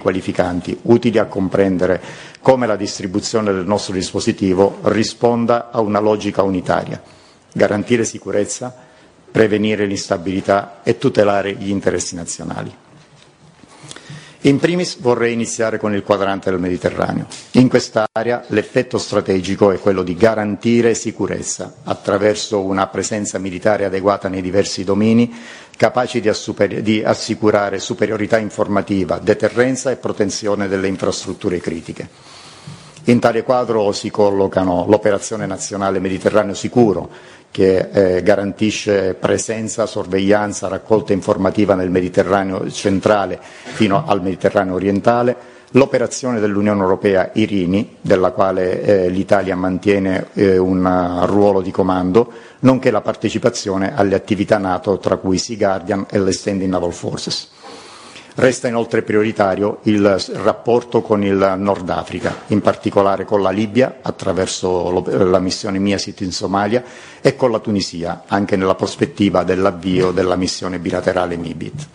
qualificanti, utili a comprendere come la distribuzione del nostro dispositivo risponda a una logica unitaria: garantire sicurezza, prevenire l'instabilità e tutelare gli interessi nazionali. In primis vorrei iniziare con il quadrante del Mediterraneo. In quest'area l'effetto strategico è quello di garantire sicurezza attraverso una presenza militare adeguata nei diversi domini, capaci di assicurare superiorità informativa, deterrenza e protezione delle infrastrutture critiche. In tale quadro si collocano l'operazione nazionale Mediterraneo Sicuro, che garantisce presenza, sorveglianza, raccolta informativa nel Mediterraneo centrale fino al Mediterraneo orientale, l'operazione dell'Unione Europea Irini, della quale l'Italia mantiene un ruolo di comando, nonché la partecipazione alle attività NATO, tra cui Sea Guardian e l'Extended Naval Forces. Resta inoltre prioritario il rapporto con il Nord Africa, in particolare con la Libia attraverso la missione MIASIT in Somalia e con la Tunisia, anche nella prospettiva dell'avvio della missione bilaterale MIBIT.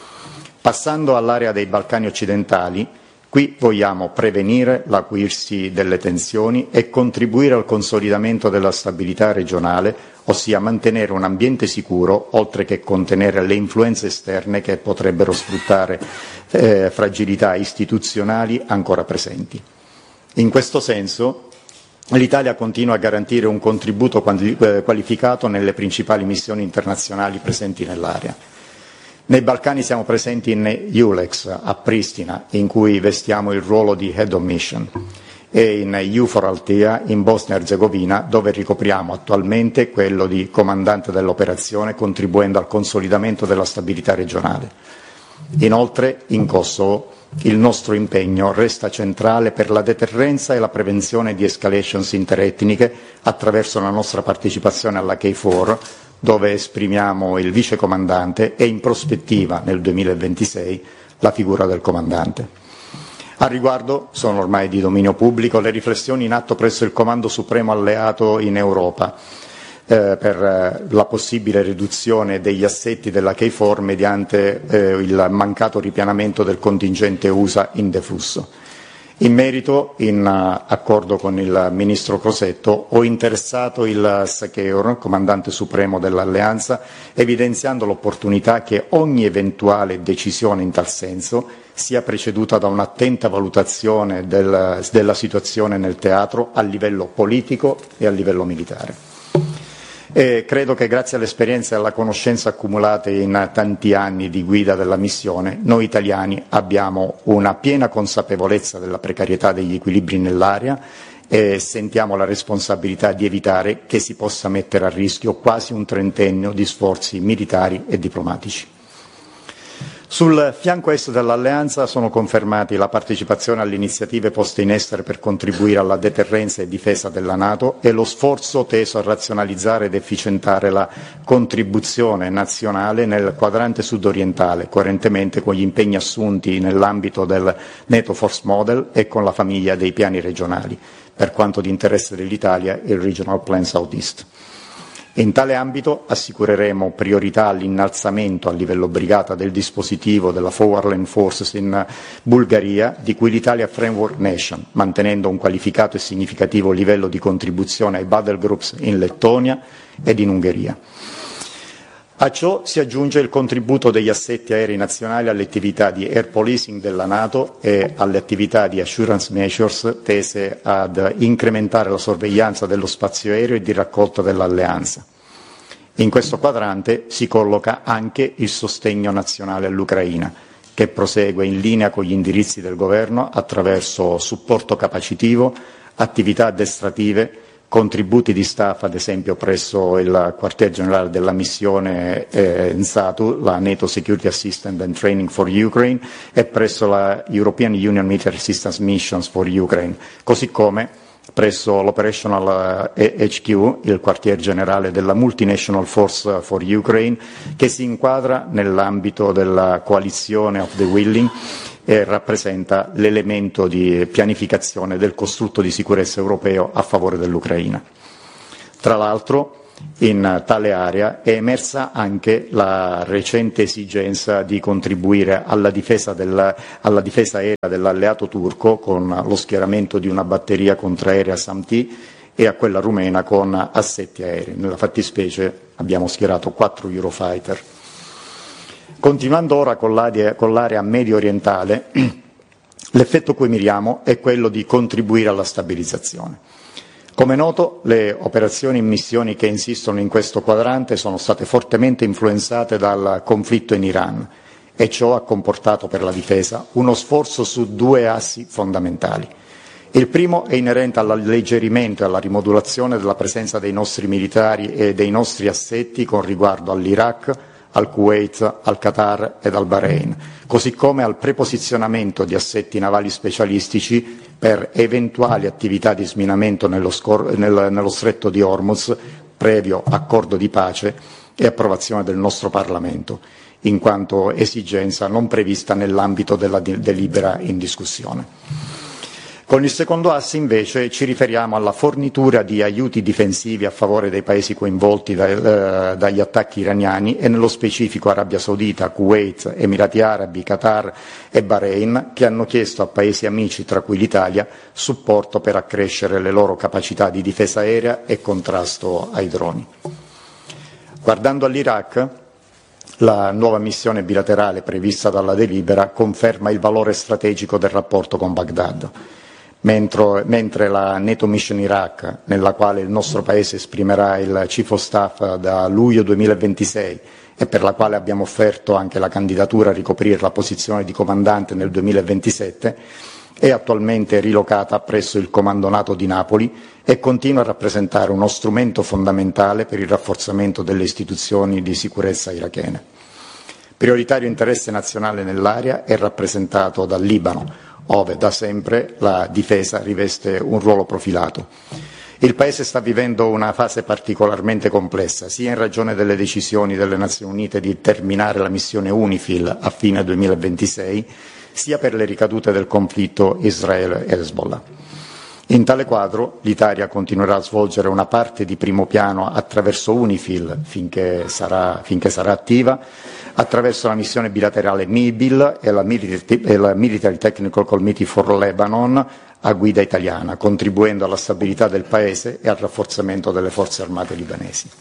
Passando all'area dei Balcani occidentali, qui vogliamo prevenire l'acuirsi delle tensioni e contribuire al consolidamento della stabilità regionale, ossia mantenere un ambiente sicuro, oltre che contenere le influenze esterne che potrebbero sfruttare fragilità istituzionali ancora presenti. In questo senso, l'Italia continua a garantire un contributo qualificato nelle principali missioni internazionali presenti nell'area. Nei Balcani siamo presenti in EULEX a Pristina, in cui vestiamo il ruolo di Head of Mission, e in EUFOR Althea in Bosnia e Erzegovina, dove ricopriamo attualmente quello di comandante dell'operazione, contribuendo al consolidamento della stabilità regionale. Inoltre, in Kosovo, il nostro impegno resta centrale per la deterrenza e la prevenzione di escalations interetniche attraverso la nostra partecipazione alla KFOR, dove esprimiamo il vicecomandante e in prospettiva nel 2026 la figura del comandante. A riguardo sono ormai di dominio pubblico le riflessioni in atto presso il Comando Supremo alleato in Europa per la possibile riduzione degli assetti della KFOR mediante il mancato ripianamento del contingente USA in deflusso. In merito, in accordo con il Ministro Crosetto, ho interessato il Sakeur, comandante supremo dell'Alleanza, evidenziando l'opportunità che ogni eventuale decisione in tal senso sia preceduta da un'attenta valutazione della situazione nel teatro a livello politico e a livello militare. E credo che grazie all'esperienza e alla conoscenza accumulate in tanti anni di guida della missione, noi italiani abbiamo una piena consapevolezza della precarietà degli equilibri nell'area e sentiamo la responsabilità di evitare che si possa mettere a rischio quasi un trentennio di sforzi militari e diplomatici. Sul fianco est dell'Alleanza sono confermati la partecipazione alle iniziative poste in essere per contribuire alla deterrenza e difesa della NATO e lo sforzo teso a razionalizzare ed efficientare la contribuzione nazionale nel quadrante sud-orientale, coerentemente con gli impegni assunti nell'ambito del NATO Force Model e con la famiglia dei piani regionali, per quanto di interesse dell'Italia il Regional Plan Southeast. In tale ambito assicureremo priorità all'innalzamento a livello brigata del dispositivo della Forward Land Forces in Bulgaria, di cui l'Italia è Framework Nation, mantenendo un qualificato e significativo livello di contribuzione ai battle groups in Lettonia ed in Ungheria. A ciò si aggiunge il contributo degli assetti aerei nazionali alle attività di air policing della NATO e alle attività di assurance measures tese ad incrementare la sorveglianza dello spazio aereo e di raccolta dell'Alleanza. In questo quadrante si colloca anche il sostegno nazionale all'Ucraina, che prosegue in linea con gli indirizzi del Governo attraverso supporto capacitivo, attività addestrative, contributi di staff, ad esempio presso il quartier generale della missione NSATU, la NATO Security Assistance and Training for Ukraine, e presso la European Union Military Assistance Missions for Ukraine, così come presso l'Operational HQ, il quartier generale della Multinational Force for Ukraine, che si inquadra nell'ambito della coalizione of the willing e rappresenta l'elemento di pianificazione del costrutto di sicurezza europeo a favore dell'Ucraina. Tra l'altro, In tale area è emersa anche la recente esigenza di contribuire alla difesa aerea dell'alleato turco con lo schieramento di una batteria contraerea SAMT e a quella rumena con assetti aerei. Nella fattispecie abbiamo schierato 4 Eurofighter. Continuando ora con l'area medio orientale, l'effetto a cui miriamo è quello di contribuire alla stabilizzazione. Come noto, le operazioni in missioni che insistono in questo quadrante sono state fortemente influenzate dal conflitto in Iran e ciò ha comportato per la difesa uno sforzo su 2 assi fondamentali. Il primo è inerente all'alleggerimento e alla rimodulazione della presenza dei nostri militari e dei nostri assetti con riguardo all'Iraq, al Kuwait, al Qatar ed al Bahrain, così come al preposizionamento di assetti navali specialistici per eventuali attività di sminamento nello stretto di Hormuz, previo accordo di pace e approvazione del nostro Parlamento, in quanto esigenza non prevista nell'ambito della delibera in discussione. Con il secondo asse invece ci riferiamo alla fornitura di aiuti difensivi a favore dei paesi coinvolti dagli attacchi iraniani e nello specifico Arabia Saudita, Kuwait, Emirati Arabi, Qatar e Bahrain, che hanno chiesto a paesi amici, tra cui l'Italia, supporto per accrescere le loro capacità di difesa aerea e contrasto ai droni. Guardando all'Iraq, la nuova missione bilaterale prevista dalla delibera conferma il valore strategico del rapporto con Baghdad. Mentre la NATO Mission Iraq, nella quale il nostro Paese esprimerà il Chief of Staff da luglio 2026 e per la quale abbiamo offerto anche la candidatura a ricoprire la posizione di comandante nel 2027, è attualmente rilocata presso il Comando NATO di Napoli e continua a rappresentare uno strumento fondamentale per il rafforzamento delle istituzioni di sicurezza irachene. Prioritario interesse nazionale nell'area è rappresentato dal Libano, ove da sempre la difesa riveste un ruolo profilato. Il Paese sta vivendo una fase particolarmente complessa, sia in ragione delle decisioni delle Nazioni Unite di terminare la missione UNIFIL a fine 2026, sia per le ricadute del conflitto Israele-Hezbollah. In tale quadro l'Italia continuerà a svolgere una parte di primo piano attraverso UNIFIL finché sarà attiva, attraverso la missione bilaterale MIBIL e la Military Technical Committee for Lebanon a guida italiana, contribuendo alla stabilità del Paese e al rafforzamento delle forze armate libanesi.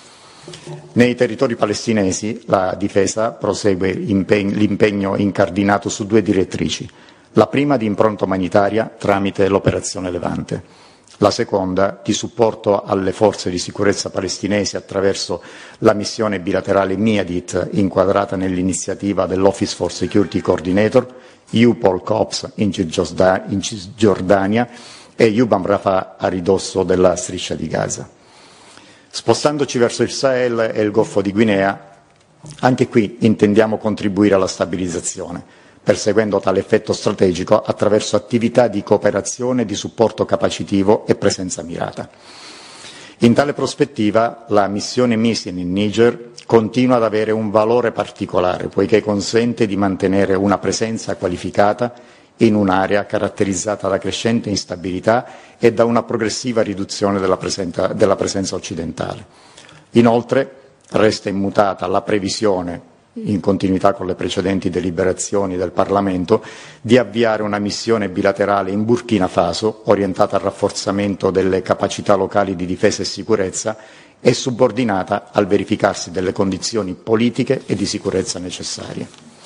Nei territori palestinesi la difesa prosegue l'impegno incardinato su 2 direttrici. La prima di impronta umanitaria tramite l'operazione Levante, la seconda di supporto alle forze di sicurezza palestinesi attraverso la missione bilaterale MIADIT inquadrata nell'iniziativa dell'Office for Security Coordinator, EUPOL COPS in Cisgiordania e UBAM Rafah a ridosso della striscia di Gaza. Spostandoci verso il Sahel e il Golfo di Guinea, anche qui intendiamo contribuire alla stabilizzazione, perseguendo tale effetto strategico attraverso attività di cooperazione, di supporto capacitivo e presenza mirata. In tale prospettiva, la missione MISIN in Niger continua ad avere un valore particolare, poiché consente di mantenere una presenza qualificata in un'area caratterizzata da crescente instabilità e da una progressiva riduzione della presenza occidentale. Inoltre, resta immutata la previsione, in continuità con le precedenti deliberazioni del Parlamento, di avviare una missione bilaterale in Burkina Faso orientata al rafforzamento delle capacità locali di difesa e sicurezza e subordinata al verificarsi delle condizioni politiche e di sicurezza necessarie.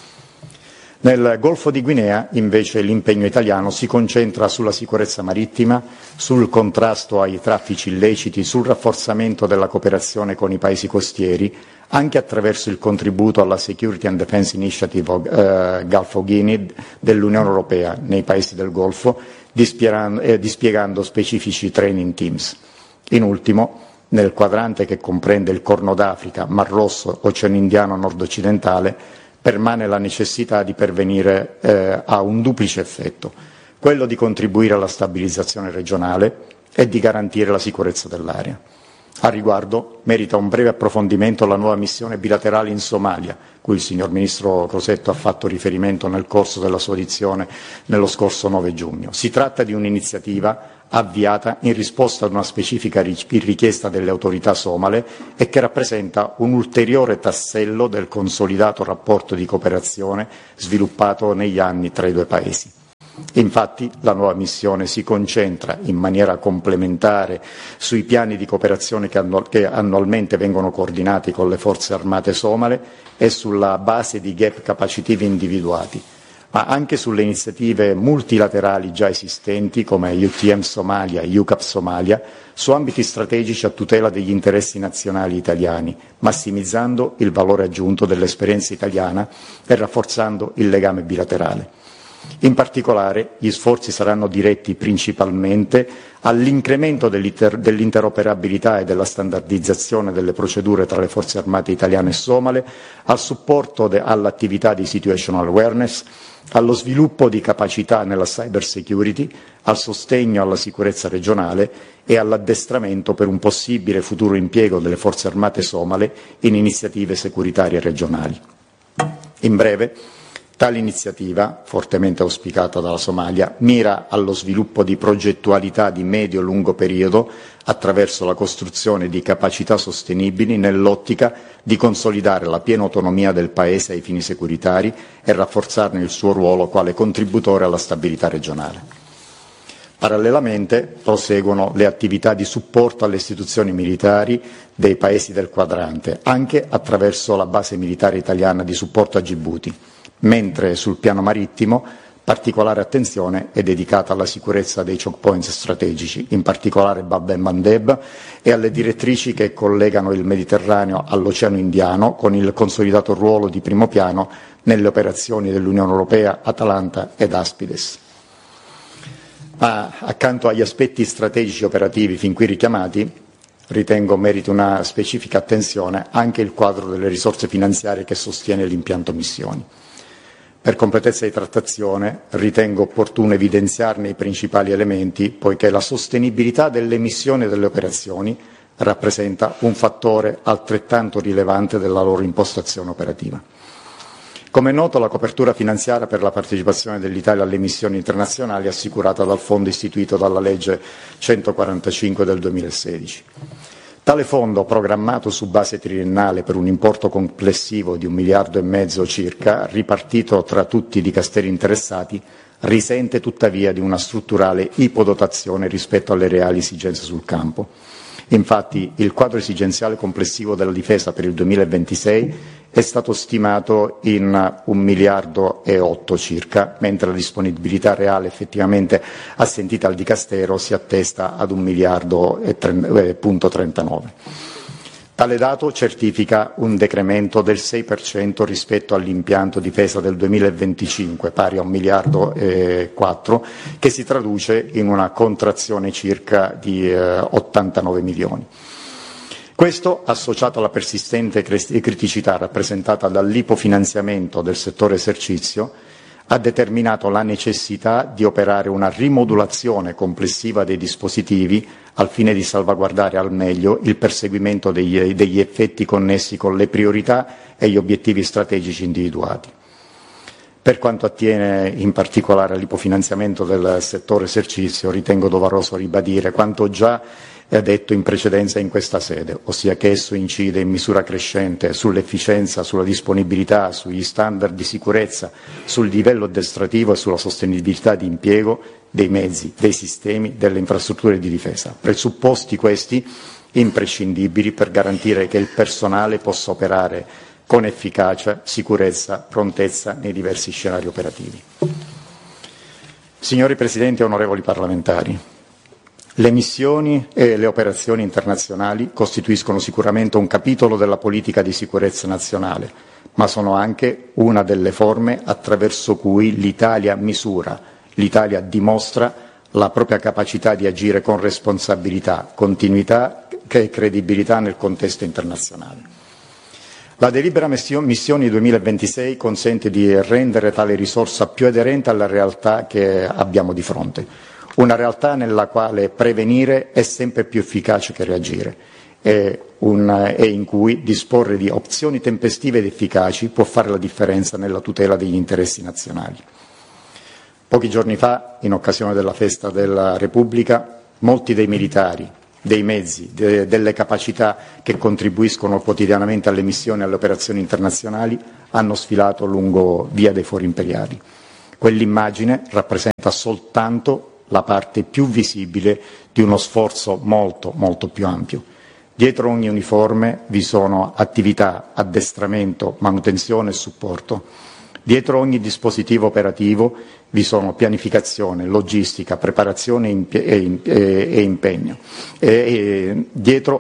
Nel Golfo di Guinea, invece, l'impegno italiano si concentra sulla sicurezza marittima, sul contrasto ai traffici illeciti, sul rafforzamento della cooperazione con i paesi costieri, anche attraverso il contributo alla Security and Defence Initiative Gulf of Guinea dell'Unione Europea nei paesi del Golfo, dispiegando specifici training teams. In ultimo, nel quadrante che comprende il Corno d'Africa, Mar Rosso, Oceano Indiano nord-occidentale, permane la necessità di pervenire a un duplice effetto, quello di contribuire alla stabilizzazione regionale e di garantire la sicurezza dell'area. A riguardo merita un breve approfondimento la nuova missione bilaterale in Somalia, cui il signor Ministro Crosetto ha fatto riferimento nel corso della sua audizione nello scorso 9 giugno. Si tratta di un'iniziativa avviata in risposta ad una specifica richiesta delle autorità somale e che rappresenta un ulteriore tassello del consolidato rapporto di cooperazione sviluppato negli anni tra i due Paesi. Infatti la nuova missione si concentra in maniera complementare sui piani di cooperazione che annualmente vengono coordinati con le forze armate somale e sulla base di gap capacitivi individuati, ma anche sulle iniziative multilaterali già esistenti come UTM Somalia e UCAP Somalia, su ambiti strategici a tutela degli interessi nazionali italiani, massimizzando il valore aggiunto dell'esperienza italiana e rafforzando il legame bilaterale. In particolare, gli sforzi saranno diretti principalmente all'incremento dell'interoperabilità e della standardizzazione delle procedure tra le forze armate italiane e somale, al supporto all'attività di situational awareness, allo sviluppo di capacità nella cyber security, al sostegno alla sicurezza regionale e all'addestramento per un possibile futuro impiego delle forze armate somale in iniziative securitarie regionali. In breve, tale iniziativa, fortemente auspicata dalla Somalia, mira allo sviluppo di progettualità di medio-lungo periodo attraverso la costruzione di capacità sostenibili nell'ottica di consolidare la piena autonomia del Paese ai fini securitari e rafforzarne il suo ruolo quale contributore alla stabilità regionale. Parallelamente proseguono le attività di supporto alle istituzioni militari dei Paesi del quadrante, anche attraverso la base militare italiana di supporto a Gibuti, mentre sul piano marittimo particolare attenzione è dedicata alla sicurezza dei choke points strategici, in particolare Bab el Mandeb, e alle direttrici che collegano il Mediterraneo all'Oceano Indiano, con il consolidato ruolo di primo piano nelle operazioni dell'Unione Europea, Atalanta ed Aspides. Ma accanto agli aspetti strategici operativi fin qui richiamati, ritengo meriti una specifica attenzione anche il quadro delle risorse finanziarie che sostiene l'impianto missioni. Per completezza di trattazione ritengo opportuno evidenziarne i principali elementi, poiché la sostenibilità delle missioni e delle operazioni rappresenta un fattore altrettanto rilevante della loro impostazione operativa. Come è noto, la copertura finanziaria per la partecipazione dell'Italia alle missioni internazionali è assicurata dal fondo istituito dalla legge 145 del 2016. Tale fondo, programmato su base triennale per un importo complessivo di 1,5 miliardi circa, ripartito tra tutti i dicasteri interessati, risente tuttavia di una strutturale ipodotazione rispetto alle reali esigenze sul campo. Infatti, il quadro esigenziale complessivo della difesa per il 2026 è stato stimato in 1,8 miliardi circa, mentre la disponibilità reale effettivamente assentita al dicastero si attesta ad 1,39 miliardi. Tale dato certifica un decremento del 6% rispetto all'impianto difesa del 2025, pari a 1,4 miliardi, che si traduce in una contrazione circa di 89 milioni. Questo, associato alla persistente criticità rappresentata dall'ipofinanziamento del settore esercizio, ha determinato la necessità di operare una rimodulazione complessiva dei dispositivi al fine di salvaguardare al meglio il perseguimento degli effetti connessi con le priorità e gli obiettivi strategici individuati. Per quanto attiene in particolare all'ipofinanziamento del settore esercizio, ritengo doveroso ribadire quanto già detto in precedenza in questa sede, ossia che esso incide in misura crescente sull'efficienza, sulla disponibilità, sugli standard di sicurezza, sul livello addestrativo e sulla sostenibilità di impiego dei mezzi, dei sistemi, delle infrastrutture di difesa, presupposti questi imprescindibili per garantire che il personale possa operare con efficacia, sicurezza, prontezza nei diversi scenari operativi. Signori Presidenti e onorevoli parlamentari, le missioni e le operazioni internazionali costituiscono sicuramente un capitolo della politica di sicurezza nazionale, ma sono anche una delle forme attraverso cui l'Italia dimostra la propria capacità di agire con responsabilità, continuità e credibilità nel contesto internazionale. La delibera missioni 2026 consente di rendere tale risorsa più aderente alla realtà che abbiamo di fronte. Una realtà nella quale prevenire è sempre più efficace che reagire e in cui disporre di opzioni tempestive ed efficaci può fare la differenza nella tutela degli interessi nazionali. Pochi giorni fa, in occasione della festa della Repubblica, molti dei militari, dei mezzi, delle capacità che contribuiscono quotidianamente alle missioni e alle operazioni internazionali hanno sfilato lungo Via dei Fori Imperiali. Quell'immagine rappresenta soltanto la parte più visibile di uno sforzo molto, molto più ampio. Dietro ogni uniforme vi sono attività, addestramento, manutenzione e supporto. Dietro ogni dispositivo operativo vi sono pianificazione, logistica, preparazione e impegno. Dietro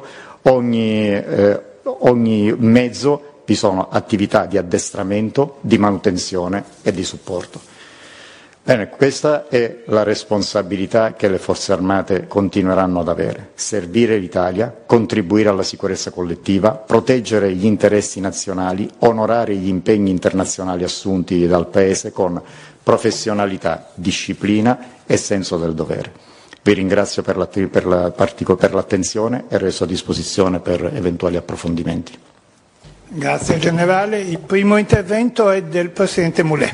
ogni mezzo vi sono attività di addestramento, di manutenzione e di supporto. Bene, questa è la responsabilità che le Forze Armate continueranno ad avere: servire l'Italia, contribuire alla sicurezza collettiva, proteggere gli interessi nazionali, onorare gli impegni internazionali assunti dal Paese con professionalità, disciplina e senso del dovere. Vi ringrazio per l'attenzione e resto a disposizione per eventuali approfondimenti. Grazie Generale. Il primo intervento è del Presidente Mulè.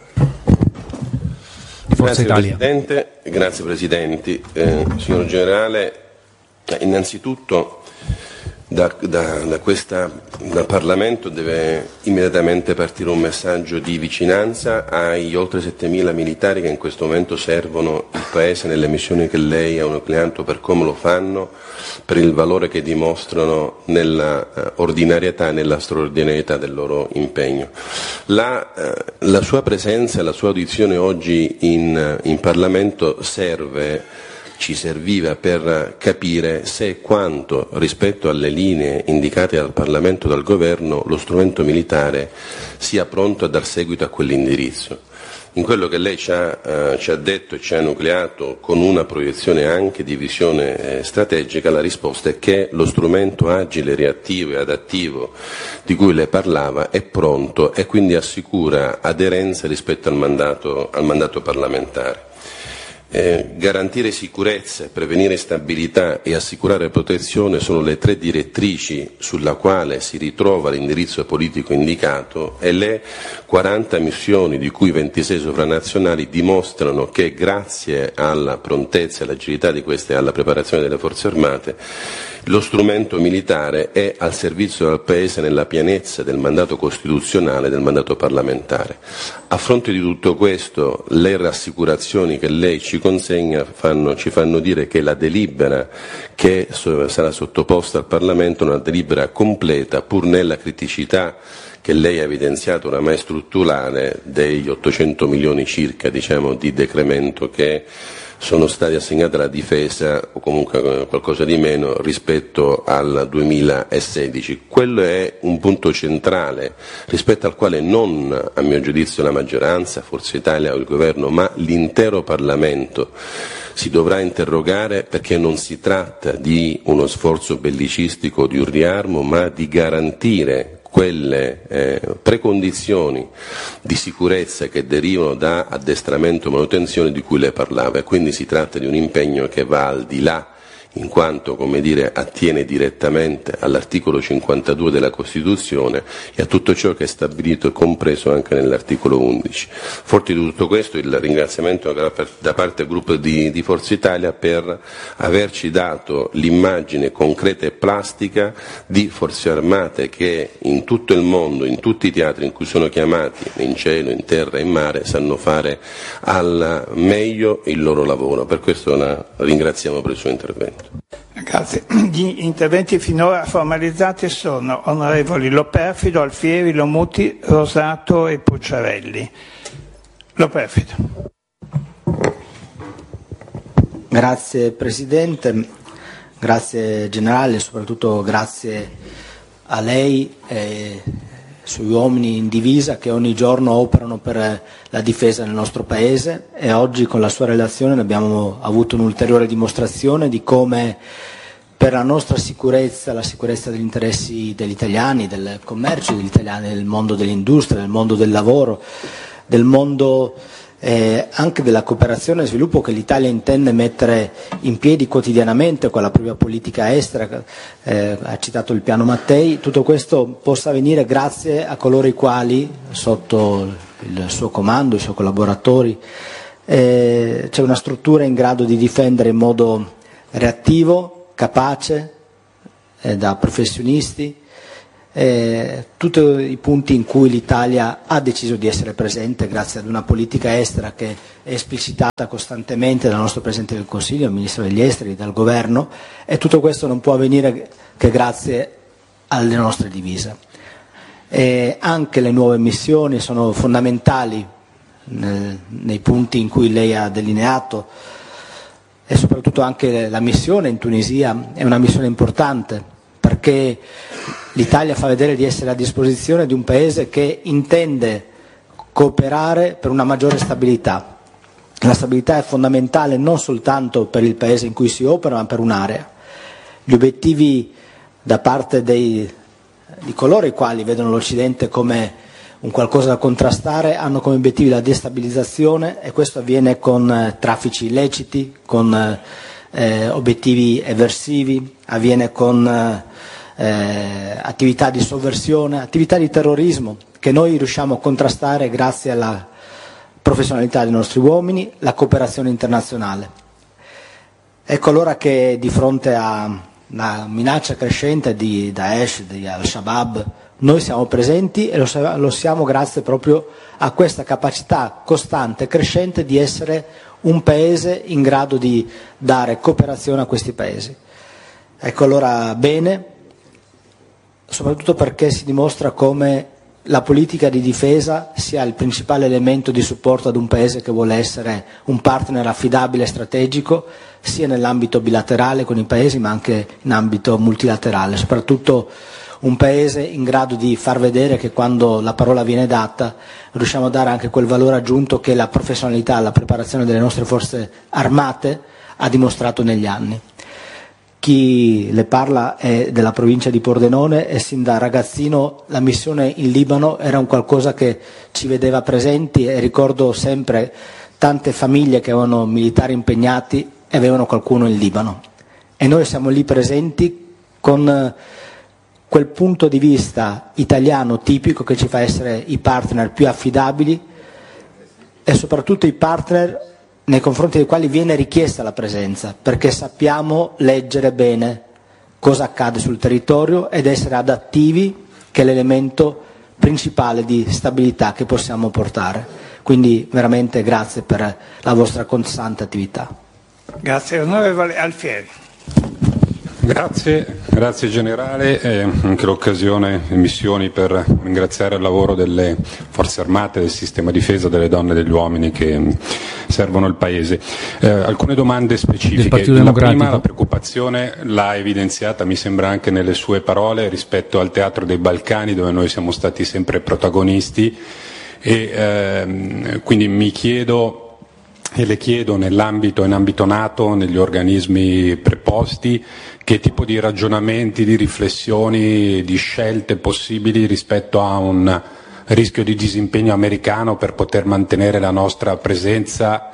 Grazie Presidente, grazie Presidenti. Signor Generale, innanzitutto dal Parlamento deve immediatamente partire un messaggio di vicinanza agli oltre 7.000 militari che in questo momento servono il Paese nelle missioni che lei ha enucleato, per come lo fanno, per il valore che dimostrano nella ordinarietà e nella straordinarietà del loro impegno. La sua presenza e la sua audizione oggi in Parlamento ci serviva per capire se e quanto, rispetto alle linee indicate dal Parlamento e dal Governo, lo strumento militare sia pronto a dar seguito a quell'indirizzo. In quello che lei ci ha detto e ci ha nucleato, con una proiezione anche di visione strategica, la risposta è che lo strumento agile, reattivo e adattivo di cui lei parlava è pronto e quindi assicura aderenza rispetto al mandato parlamentare. Garantire sicurezza, prevenire stabilità e assicurare protezione sono le tre direttrici sulla quale si ritrova l'indirizzo politico indicato, e le 40 missioni, di cui 26 sovranazionali, dimostrano che grazie alla prontezza e all'agilità di queste e alla preparazione delle Forze Armate lo strumento militare è al servizio del Paese nella pienezza del mandato costituzionale e del mandato parlamentare. A fronte di tutto questo, le rassicurazioni che lei ci consegna ci fanno dire che la delibera che sarà sottoposta al Parlamento è una delibera completa, pur nella criticità che lei ha evidenziato oramai strutturale degli 800 milioni circa, di decremento che sono stati assegnati alla difesa, o comunque qualcosa di meno, rispetto al 2016. Quello è un punto centrale rispetto al quale non, a mio giudizio, la maggioranza, Forza Italia o il Governo, ma l'intero Parlamento si dovrà interrogare, perché non si tratta di uno sforzo bellicistico o di un riarmo, ma di garantire quelle precondizioni di sicurezza che derivano da addestramento e manutenzione di cui lei parlava, e quindi si tratta di un impegno che va al di là, in quanto, attiene direttamente all'articolo 52 della Costituzione e a tutto ciò che è stabilito e compreso anche nell'articolo 11. Forte di tutto questo, il ringraziamento da parte del gruppo di Forza Italia per averci dato l'immagine concreta e plastica di Forze Armate che in tutto il mondo, in tutti i teatri in cui sono chiamati, in cielo, in terra e in mare, sanno fare al meglio il loro lavoro. Per questo la ringraziamo per il suo intervento. Grazie. Gli interventi finora formalizzati sono onorevoli Loperfido, Alfieri, Lomuti, Rosato e Pucciarelli. Loperfido. Grazie Presidente, grazie Generale, soprattutto grazie a lei e ai suoi uomini in divisa che ogni giorno operano per la difesa del nostro Paese, e oggi con la sua relazione abbiamo avuto un'ulteriore dimostrazione di come per la nostra sicurezza, la sicurezza degli interessi degli italiani, del commercio degli italiani, del mondo dell'industria, del mondo del lavoro, del mondo anche della cooperazione e sviluppo che l'Italia intende mettere in piedi quotidianamente con la propria politica estera, ha citato il piano Mattei, tutto questo possa avvenire grazie a coloro i quali, sotto il suo comando, i suoi collaboratori, c'è una struttura in grado di difendere in modo reattivo, capace, da professionisti, tutti i punti in cui l'Italia ha deciso di essere presente grazie ad una politica estera che è esplicitata costantemente dal nostro Presidente del Consiglio, il Ministro degli Esteri, dal Governo, e tutto questo non può avvenire che grazie alle nostre divise. Anche le nuove missioni sono fondamentali nei punti in cui lei ha delineato, e soprattutto anche la missione in Tunisia è una missione importante, perché l'Italia fa vedere di essere a disposizione di un paese che intende cooperare per una maggiore stabilità. La stabilità è fondamentale non soltanto per il paese in cui si opera, ma per un'area. Gli obiettivi da parte di coloro i quali vedono l'Occidente come un qualcosa da contrastare hanno come obiettivi la destabilizzazione, e questo avviene con traffici illeciti, con obiettivi eversivi, avviene con attività di sovversione, attività di terrorismo che noi riusciamo a contrastare grazie alla professionalità dei nostri uomini, la cooperazione internazionale. Ecco allora che di fronte a una minaccia crescente di Daesh, di Al-Shabaab, noi siamo presenti, e lo siamo grazie proprio a questa capacità costante e crescente di essere un paese in grado di dare cooperazione a questi paesi. Ecco allora bene, soprattutto perché si dimostra come la politica di difesa sia il principale elemento di supporto ad un paese che vuole essere un partner affidabile e strategico, sia nell'ambito bilaterale con i paesi ma anche in ambito multilaterale, soprattutto un paese in grado di far vedere che quando la parola viene data riusciamo a dare anche quel valore aggiunto che la professionalità, la preparazione delle nostre forze armate ha dimostrato negli anni. Chi le parla è della provincia di Pordenone e sin da ragazzino la missione in Libano era un qualcosa che ci vedeva presenti, e ricordo sempre tante famiglie che avevano militari impegnati e avevano qualcuno in Libano, e noi siamo lì presenti con quel punto di vista italiano tipico che ci fa essere i partner più affidabili e soprattutto i partner nei confronti dei quali viene richiesta la presenza, perché sappiamo leggere bene cosa accade sul territorio ed essere adattivi, che è l'elemento principale di stabilità che possiamo portare. Quindi veramente grazie per la vostra costante attività. Grazie, onorevole Alfieri. Grazie Generale, anche l'occasione e missioni per ringraziare il lavoro delle Forze Armate, del sistema difesa, delle donne e degli uomini che servono il Paese. Alcune domande specifiche. La prima, la preoccupazione l'ha evidenziata, mi sembra anche nelle sue parole, rispetto al teatro dei Balcani, dove noi siamo stati sempre protagonisti, e quindi mi chiedo e le chiedo in ambito NATO, negli organismi preposti, che tipo di ragionamenti, di riflessioni, di scelte possibili rispetto a un rischio di disimpegno americano per poter mantenere la nostra presenza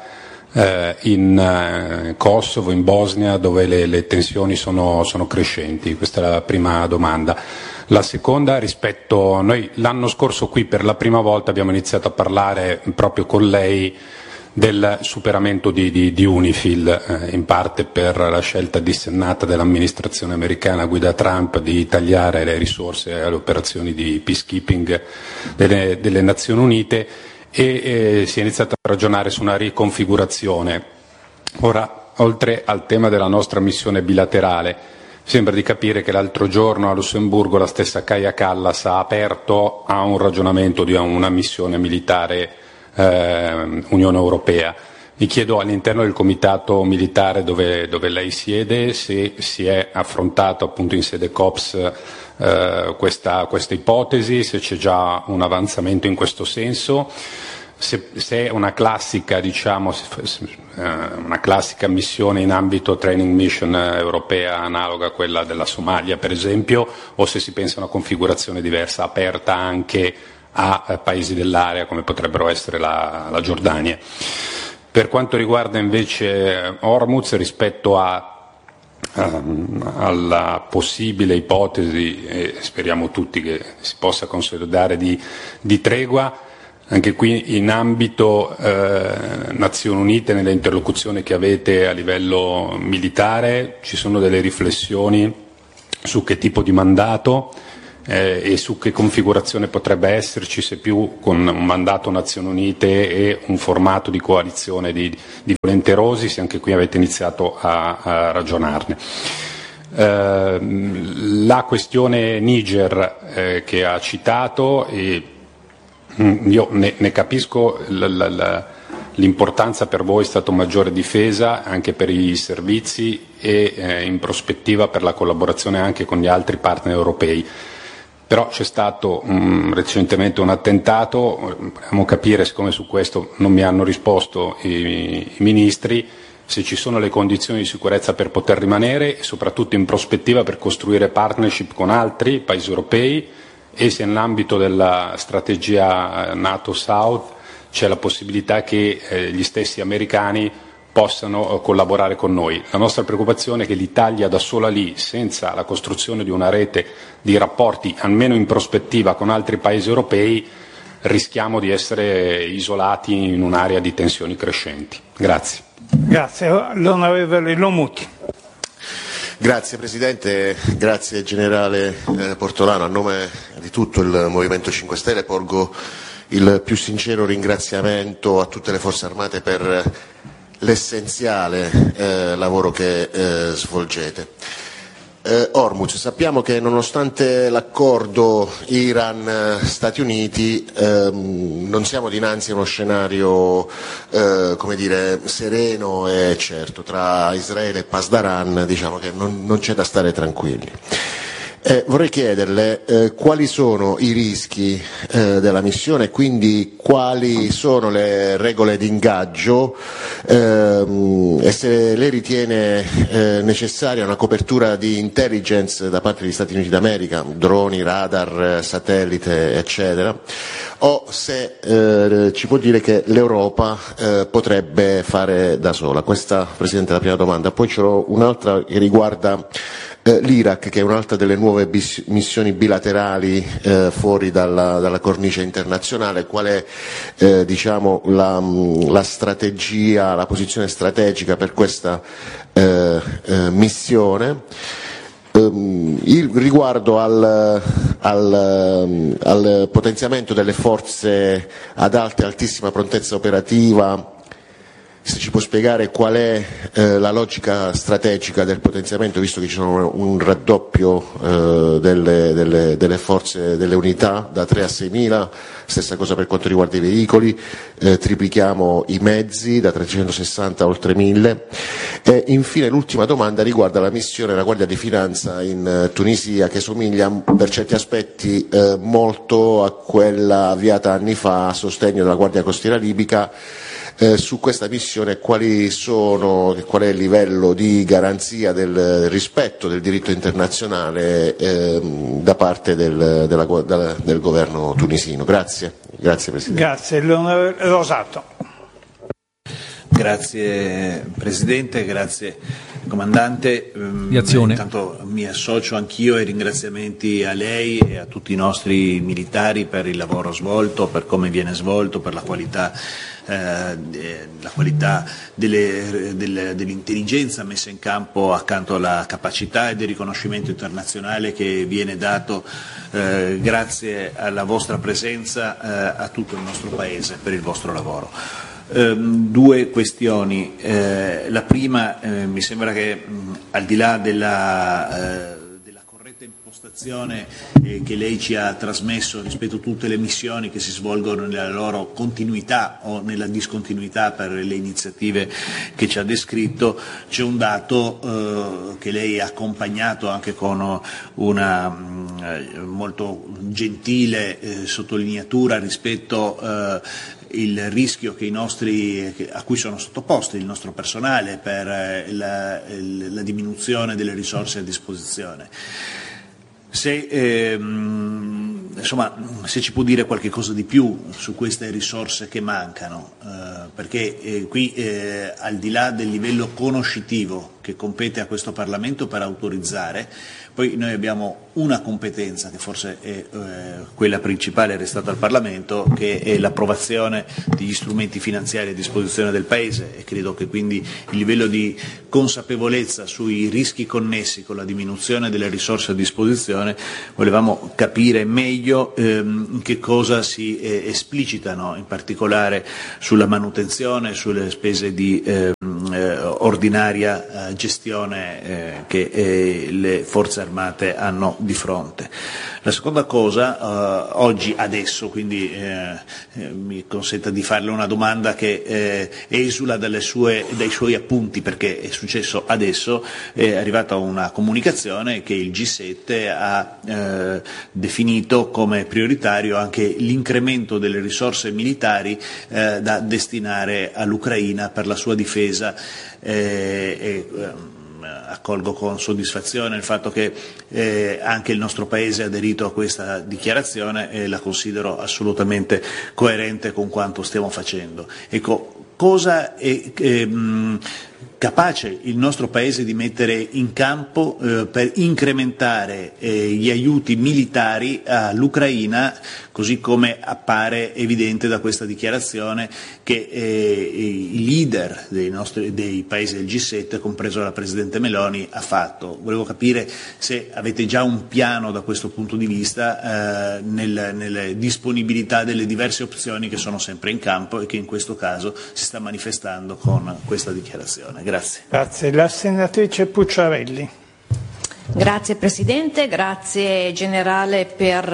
in Kosovo, in Bosnia, dove le tensioni sono crescenti. Questa è la prima domanda. La seconda, rispetto noi l'anno scorso qui per la prima volta abbiamo iniziato a parlare proprio con lei del superamento di UNIFIL, in parte per la scelta dissennata dell'amministrazione americana guida Trump di tagliare le risorse alle operazioni di peacekeeping delle Nazioni Unite, e si è iniziato a ragionare su una riconfigurazione. Ora, oltre al tema della nostra missione bilaterale, sembra di capire che l'altro giorno a Lussemburgo la stessa Kaja Kallas ha aperto a un ragionamento di una missione militare Unione Europea. Mi chiedo, all'interno del comitato militare dove lei siede, se si è affrontato appunto in sede COPS questa ipotesi, se c'è già un avanzamento in questo senso, se è una classica, una classica missione in ambito training mission europea analoga a quella della Somalia per esempio, o se si pensa a una configurazione diversa, aperta anche a paesi dell'area come potrebbero essere la Giordania. Per quanto riguarda invece Hormuz, rispetto alla possibile ipotesi, e speriamo tutti che si possa consolidare, di tregua, anche qui in ambito Nazioni Unite, nelle interlocuzioni che avete a livello militare, ci sono delle riflessioni su che tipo di mandato e su che configurazione potrebbe esserci, se più con un mandato Nazioni Unite e un formato di coalizione di volenterosi, se anche qui avete iniziato a ragionarne. La questione Niger che ha citato, io ne capisco l'importanza per voi, è stata maggiore difesa anche per i servizi e in prospettiva per la collaborazione anche con gli altri partner europei. Però c'è stato recentemente un attentato, vogliamo capire, siccome su questo non mi hanno risposto i ministri, se ci sono le condizioni di sicurezza per poter rimanere e soprattutto in prospettiva per costruire partnership con altri paesi europei, e se nell'ambito della strategia NATO South c'è la possibilità che gli stessi americani possano collaborare con noi. La nostra preoccupazione è che l'Italia da sola lì, senza la costruzione di una rete di rapporti, almeno in prospettiva, con altri paesi europei, rischiamo di essere isolati in un'area di tensioni crescenti. Grazie. Grazie. L'onorevole Lomuti. Grazie Presidente, grazie Generale Portolano. A nome di tutto il Movimento 5 Stelle porgo il più sincero ringraziamento a tutte le Forze Armate per l'essenziale lavoro che svolgete. Hormuz, sappiamo che nonostante l'accordo Iran-Stati Uniti non siamo dinanzi a uno scenario sereno e certo. Tra Israele e Pasdaran diciamo che non c'è da stare tranquilli. Vorrei chiederle quali sono i rischi della missione e quindi quali sono le regole di ingaggio e se lei ritiene necessaria una copertura di intelligence da parte degli Stati Uniti d'America, droni, radar, satellite, eccetera, o se ci può dire che l'Europa potrebbe fare da sola. Questa, Presidente, è la prima domanda. Poi ce l'ho un'altra che riguarda l'Iraq, che è un'altra delle nuove missioni bilaterali fuori dalla cornice internazionale. Qual è la strategia, la posizione strategica per questa missione? Riguardo al potenziamento delle forze ad alta e altissima prontezza operativa, se ci può spiegare qual è la logica strategica del potenziamento, visto che ci sono un raddoppio delle forze, delle unità da 3 a 6.000, stessa cosa per quanto riguarda i veicoli, triplichiamo i mezzi da 360 a oltre 1.000. E infine l'ultima domanda riguarda la missione della Guardia di Finanza in Tunisia, che somiglia per certi aspetti molto a quella avviata anni fa a sostegno della Guardia Costiera libica. Su questa missione qual è il livello di garanzia del rispetto del diritto internazionale da parte del governo tunisino? Grazie Presidente. Grazie. L'onorevole Rosato. Grazie Presidente, grazie Comandante. Intanto mi associo anch'io ai ringraziamenti a lei e a tutti i nostri militari per il lavoro svolto, per come viene svolto, per la qualità dell'intelligenza messa in campo accanto alla capacità e del riconoscimento internazionale che viene dato grazie alla vostra presenza a tutto il nostro Paese per il vostro lavoro. Due questioni. La prima, mi sembra che al di là della corretta impostazione che lei ci ha trasmesso rispetto a tutte le missioni che si svolgono nella loro continuità o nella discontinuità per le iniziative che ci ha descritto, c'è un dato che lei ha accompagnato anche con una molto gentile sottolineatura rispetto il rischio che a cui sono sottoposti il nostro personale per la diminuzione delle risorse a disposizione. Se insomma, se ci può dire qualche cosa di più su queste risorse che mancano, perché qui al di là del livello conoscitivo che compete a questo Parlamento per autorizzare, poi noi abbiamo una competenza che forse è quella principale restata al Parlamento, che è l'approvazione degli strumenti finanziari a disposizione del Paese, e credo che quindi il livello di consapevolezza sui rischi connessi con la diminuzione delle risorse a disposizione, volevamo capire meglio in che cosa si esplicitano, in particolare sulla manutenzione, sulle spese di ordinaria gestione che le forze armate hanno di fronte. La seconda cosa, oggi, adesso, quindi mi consenta di farle una domanda che esula dai suoi appunti, perché è successo adesso, è arrivata una comunicazione che il G7 ha definito come prioritario anche l'incremento delle risorse militari da destinare all'Ucraina per la sua difesa. Accolgo con soddisfazione il fatto che anche il nostro Paese ha aderito a questa dichiarazione e la considero assolutamente coerente con quanto stiamo facendo. Ecco, cosa è capace il nostro Paese di mettere in campo per incrementare gli aiuti militari all'Ucraina, così come appare evidente da questa dichiarazione che i leader dei Paesi del G7, compreso la Presidente Meloni, ha fatto. Volevo capire se avete già un piano da questo punto di vista nelle disponibilità delle diverse opzioni che sono sempre in campo e che in questo caso si sta manifestando con questa dichiarazione. Grazie. Grazie. La senatrice Pucciarelli. Grazie Presidente, grazie Generale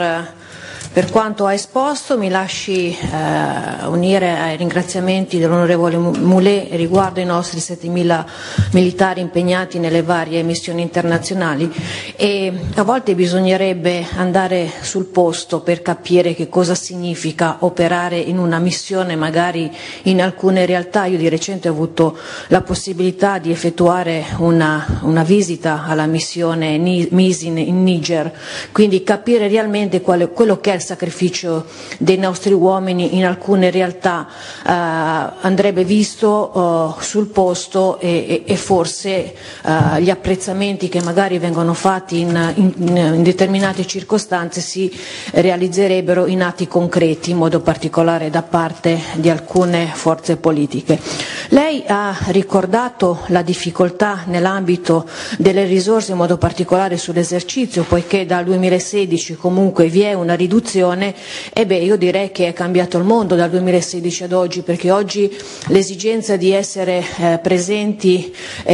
per quanto ha esposto. Mi lasci unire ai ringraziamenti dell'onorevole Moulet riguardo i nostri 7.000 militari impegnati nelle varie missioni internazionali, e a volte bisognerebbe andare sul posto per capire che cosa significa operare in una missione, magari in alcune realtà. Io di recente ho avuto la possibilità di effettuare una visita alla missione MISIN in Niger, quindi capire realmente quello che è il sacrificio dei nostri uomini in alcune realtà andrebbe visto sul posto, e forse gli apprezzamenti che magari vengono fatti in determinate circostanze si realizzerebbero in atti concreti, in modo particolare da parte di alcune forze politiche. Lei ha ricordato la difficoltà nell'ambito delle risorse, in modo particolare sull'esercizio, poiché dal 2016 comunque vi è una riduzione. Io direi che è cambiato il mondo dal 2016 ad oggi, perché oggi l'esigenza di essere presenti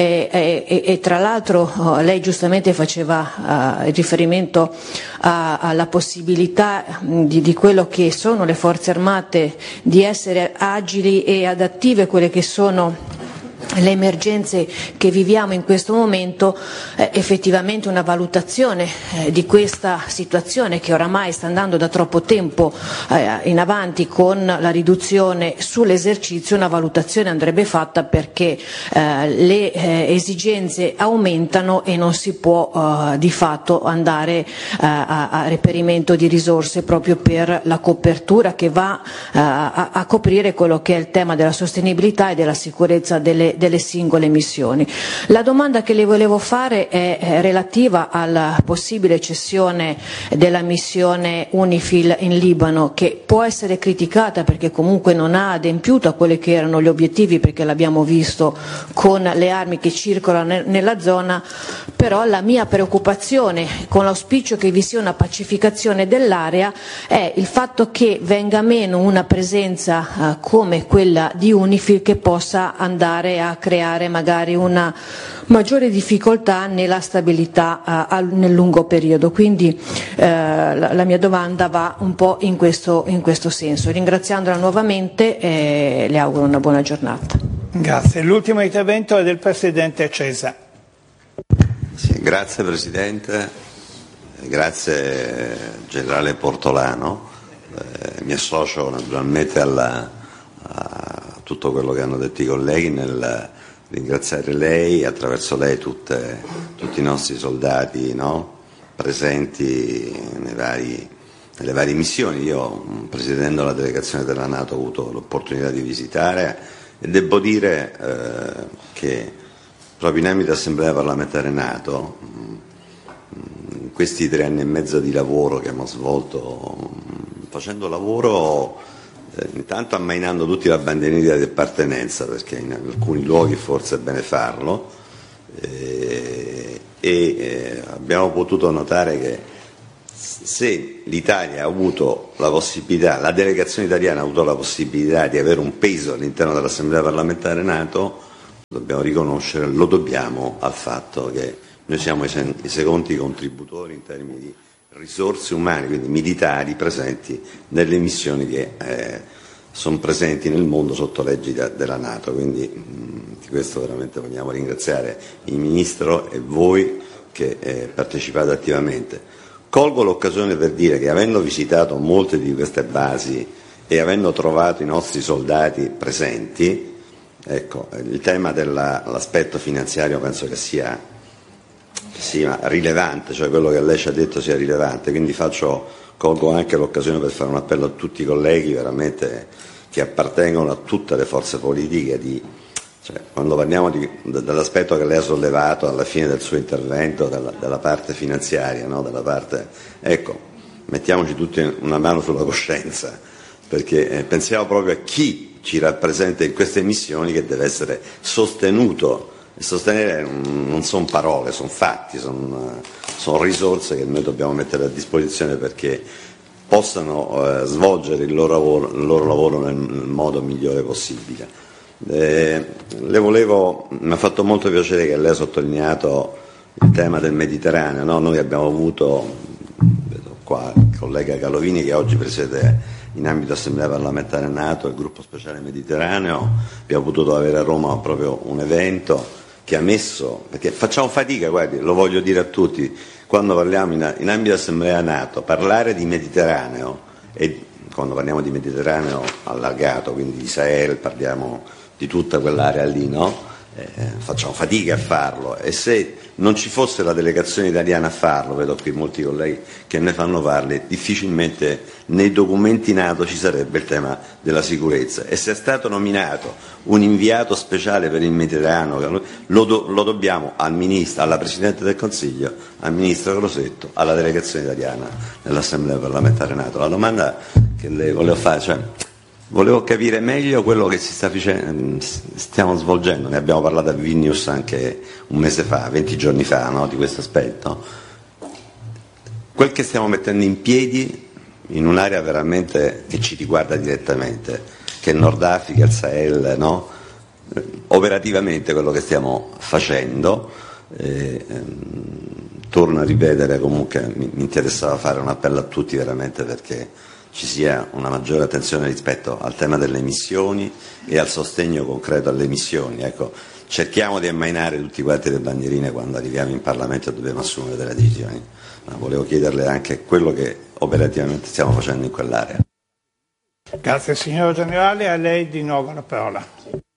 e tra l'altro lei giustamente faceva riferimento alla possibilità di quello che sono le forze armate di essere agili e adattive a quelle che sono le emergenze che viviamo in questo momento. Effettivamente una valutazione di questa situazione, che oramai sta andando da troppo tempo in avanti con la riduzione sull'esercizio, una valutazione andrebbe fatta, perché le esigenze aumentano e non si può di fatto andare a reperimento di risorse proprio per la copertura che va a coprire quello che è il tema della sostenibilità e della sicurezza delle singole missioni. La domanda che le volevo fare è relativa alla possibile cessione della missione UNIFIL in Libano, che può essere criticata perché comunque non ha adempiuto a quelli che erano gli obiettivi, perché l'abbiamo visto con le armi che circolano nella zona. Però la mia preoccupazione, con l'auspicio che vi sia una pacificazione dell'area, è il fatto che venga meno una presenza come quella di UNIFIL, che possa andare a creare magari una maggiore difficoltà nella stabilità nel lungo periodo. Quindi la mia domanda va un po' in questo senso. Ringraziandola nuovamente, le auguro una buona giornata. Grazie. L'ultimo intervento è del Presidente Cesa. Sì, grazie Presidente, grazie Generale Portolano. Mi associo naturalmente a tutto quello che hanno detto i colleghi nel ringraziare lei, attraverso lei tutti i nostri soldati, no? Presenti nei vari nelle varie missioni. Io, presiedendo la delegazione della NATO, ho avuto l'opportunità di visitare e devo dire che proprio in ambito Assemblea parlamentare NATO, in questi 3 anni e mezzo di lavoro che abbiamo svolto, facendo lavoro intanto ammainando tutti la bandierina di appartenenza, perché in alcuni luoghi forse è bene farlo, abbiamo potuto notare che se l'Italia ha avuto la possibilità, la delegazione italiana ha avuto la possibilità di avere un peso all'interno dell'Assemblea parlamentare NATO, dobbiamo riconoscere, lo dobbiamo al fatto che noi siamo i secondi contributori in termini di risorse umane, quindi militari, presenti nelle missioni che sono presenti nel mondo sotto l'egida della NATO. Quindi di questo veramente vogliamo ringraziare il Ministro e voi che partecipate attivamente. Colgo l'occasione per dire che, avendo visitato molte di queste basi e avendo trovato i nostri soldati presenti, ecco, il tema dell'aspetto finanziario penso che sia rilevante, cioè quello che lei ci ha detto sia rilevante, quindi colgo anche l'occasione per fare un appello a tutti i colleghi veramente che appartengono a tutte le forze politiche, cioè, quando parliamo dell'aspetto che lei ha sollevato alla fine del suo intervento, della parte finanziaria, no? Della parte, ecco, mettiamoci tutti una mano sulla coscienza, perché pensiamo proprio a chi ci rappresenta in queste missioni, che deve essere sostenuto. E sostenere non sono parole, sono fatti, sono risorse che noi dobbiamo mettere a disposizione perché possano svolgere il loro lavoro nel modo migliore possibile. Mi ha fatto molto piacere che lei ha sottolineato il tema del Mediterraneo, no? Noi abbiamo avuto, vedo qua il collega Calovini che oggi presiede in ambito Assemblea parlamentare NATO il gruppo speciale Mediterraneo, abbiamo potuto avere a Roma proprio un evento che ha messo, perché facciamo fatica, guardi, lo voglio dire a tutti, quando parliamo in ambito Assemblea NATO, parlare di Mediterraneo, e quando parliamo di Mediterraneo allargato, quindi di Sahel, parliamo di tutta quell'area lì, no? Facciamo fatica a farlo, e se non ci fosse la delegazione italiana a farlo, vedo qui molti colleghi che ne fanno parli, difficilmente nei documenti NATO ci sarebbe il tema della sicurezza, e se è stato nominato un inviato speciale per il Mediterraneo lo dobbiamo al Ministro, alla Presidente del Consiglio, al Ministro Crosetto, alla delegazione italiana nell'Assemblea parlamentare NATO. La domanda che le volevo fare, cioè, volevo capire meglio quello che stiamo svolgendo, ne abbiamo parlato a Vilnius anche un mese fa, 20 giorni fa, no, di questo aspetto. Quel che stiamo mettendo in piedi in un'area veramente che ci riguarda direttamente, che è il Nord Africa, il Sahel, no? Operativamente quello che stiamo facendo, torno a ripetere, comunque mi interessava fare un appello a tutti veramente perché ci sia una maggiore attenzione rispetto al tema delle missioni e al sostegno concreto alle missioni. Ecco, cerchiamo di ammainare tutti quanti le bandierine quando arriviamo in Parlamento e dobbiamo assumere delle decisioni. Ma volevo chiederle anche quello che operativamente stiamo facendo in quell'area. Grazie signor Generale, a lei di nuovo la parola.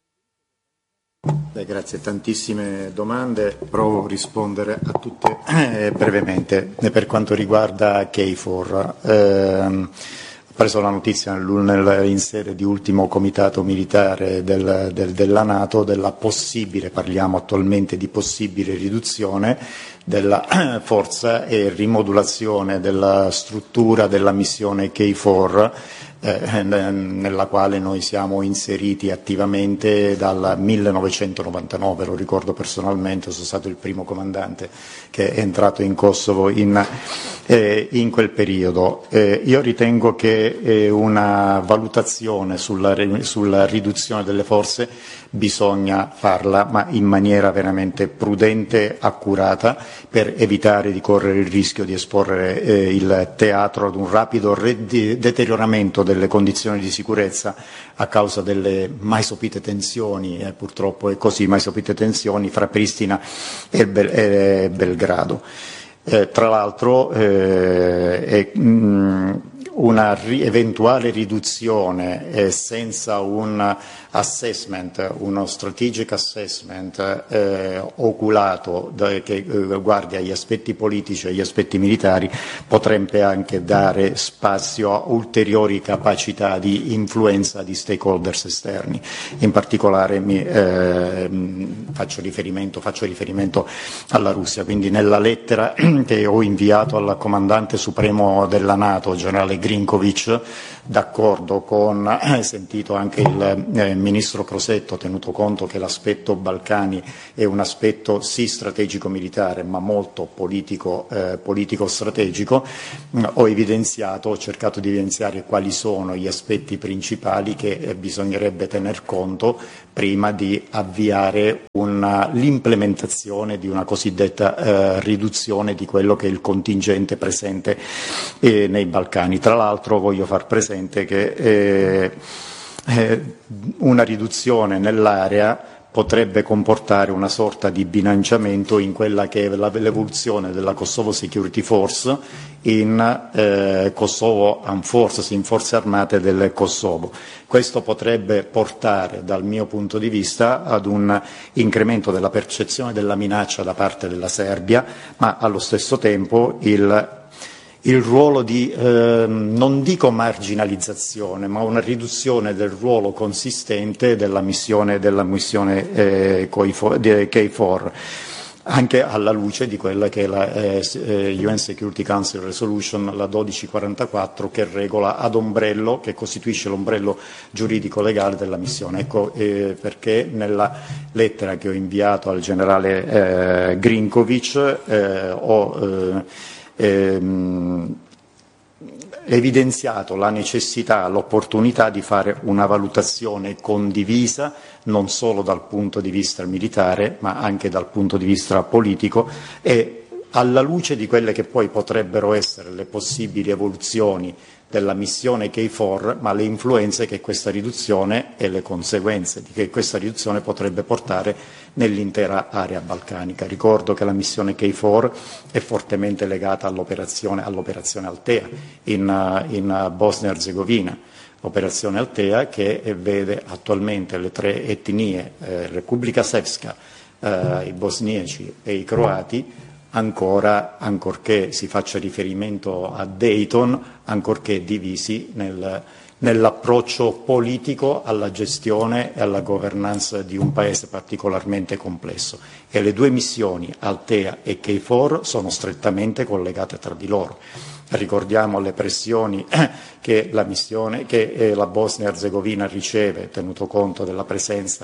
Grazie, tantissime domande, provo a rispondere a tutte brevemente. Per quanto riguarda KFOR, ho preso la notizia in sede di ultimo comitato militare della NATO della possibile, parliamo attualmente di possibile riduzione della forza e rimodulazione della struttura della missione KFOR, nella quale noi siamo inseriti attivamente dal 1999, lo ricordo personalmente, sono stato il primo comandante che è entrato in Kosovo in quel periodo. Io ritengo che una valutazione sulla riduzione delle forze bisogna farla, ma in maniera veramente prudente, accurata, per evitare di correre il rischio di esporre il teatro ad un rapido deterioramento delle condizioni di sicurezza a causa delle mai sopite tensioni, purtroppo è così, mai sopite tensioni fra Pristina e Belgrado. Tra l'altro una eventuale riduzione senza un assessment, uno strategic assessment oculato che guardi agli aspetti politici e agli aspetti militari, potrebbe anche dare spazio a ulteriori capacità di influenza di stakeholders esterni. In particolare faccio riferimento alla Russia, quindi nella lettera che ho inviato al comandante supremo della NATO, generale Grinkovic, d'accordo con, sentito anche il ministro Crosetto, tenuto conto che l'aspetto Balcani è un aspetto sì strategico militare ma molto politico strategico, ho cercato di evidenziare quali sono gli aspetti principali che bisognerebbe tener conto prima di avviare l'implementazione di una cosiddetta riduzione di quello che è il contingente presente nei Balcani. Tra l'altro voglio far presente che una riduzione nell'area potrebbe comportare una sorta di bilanciamento in quella che è l'evoluzione della Kosovo Security Force in Kosovo Armed Forces, in forze armate del Kosovo. Questo potrebbe portare, dal mio punto di vista, ad un incremento della percezione della minaccia da parte della Serbia, ma allo stesso tempo il ruolo di, non dico marginalizzazione, ma una riduzione del ruolo consistente della missione KFOR, anche alla luce di quella che è la UN Security Council Resolution, la 1244, che regola ad ombrello, che costituisce l'ombrello giuridico legale della missione. Ecco perché nella lettera che ho inviato al generale Grinkovic ho evidenziato la necessità, l'opportunità di fare una valutazione condivisa non solo dal punto di vista militare ma anche dal punto di vista politico, e alla luce di quelle che poi potrebbero essere le possibili evoluzioni della missione KFOR, ma le influenze che questa riduzione e le conseguenze che questa riduzione potrebbe portare nell'intera area balcanica. Ricordo che la missione KFOR è fortemente legata all'operazione Altea in Bosnia e Erzegovina, operazione Altea che vede attualmente le tre etnie, Repubblica Srpska, i bosniaci e i croati, ancorché si faccia riferimento a Dayton, ancorché divisi nell'approccio politico alla gestione e alla governance di un paese particolarmente complesso. E le due missioni, Altea e KFOR, sono strettamente collegate tra di loro. Ricordiamo le pressioni che la Bosnia e Erzegovina riceve, tenuto conto della presenza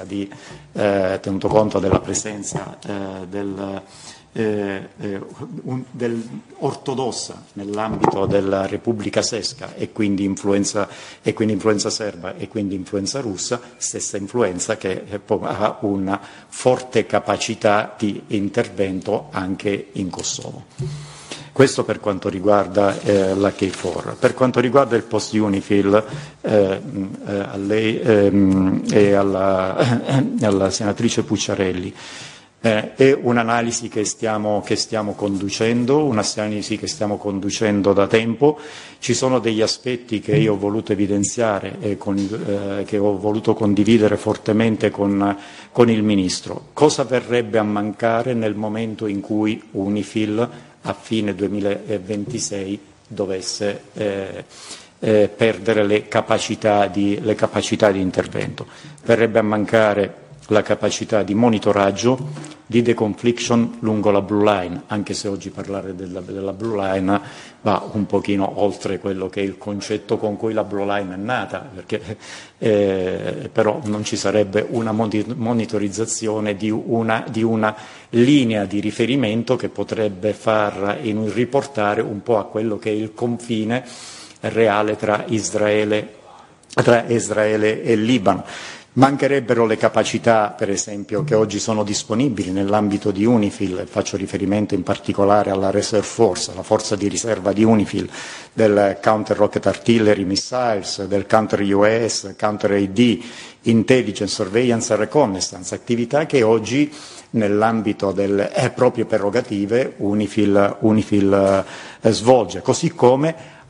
ortodossa nell'ambito della Repubblica Srpska e quindi influenza serba e quindi influenza russa, stessa influenza che ha una forte capacità di intervento anche in Kosovo. Questo per quanto riguarda la KFOR. Per quanto riguarda il post-UNIFIL, a lei e alla senatrice Pucciarelli, è un'analisi che stiamo conducendo, un'analisi che stiamo conducendo da tempo. Ci sono degli aspetti che io ho voluto evidenziare e che ho voluto condividere fortemente con il Ministro. Cosa verrebbe a mancare nel momento in cui UNIFIL a fine 2026 dovesse perdere le capacità di intervento? Verrebbe a mancare la capacità di monitoraggio, di deconfliction lungo la Blue Line, anche se oggi parlare della Blue Line va un pochino oltre quello che è il concetto con cui la Blue Line è nata, perché però non ci sarebbe una monitorizzazione di una linea di riferimento che potrebbe far riportare un po' a quello che è il confine reale tra Israele e il Libano. Mancherebbero le capacità, per esempio, che oggi sono disponibili nell'ambito di UNIFIL, faccio riferimento in particolare alla Reserve Force, la forza di riserva di UNIFIL, del Counter Rocket Artillery Missiles, del Counter UAS, Counter AD, Intelligence, Surveillance e Reconnaissance, attività che oggi nell'ambito delle proprie prerogative UNIFIL svolge, così come